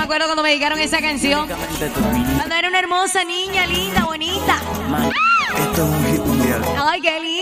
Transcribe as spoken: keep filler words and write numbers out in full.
acuerdo cuando me dedicaron esa canción. Cuando era una hermosa niña, linda, bonita. Esto es un hit mundial. Ay, qué linda.